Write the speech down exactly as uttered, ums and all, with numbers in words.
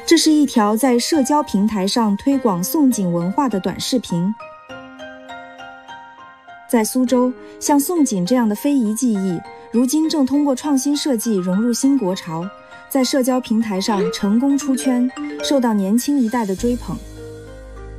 这是一条在社交平台上推广宋锦文化的短视频。在苏州，像宋锦这样的非遗技艺，如今正通过创新设计融入新国潮，在社交平台上成功出圈，受到年轻一代的追捧。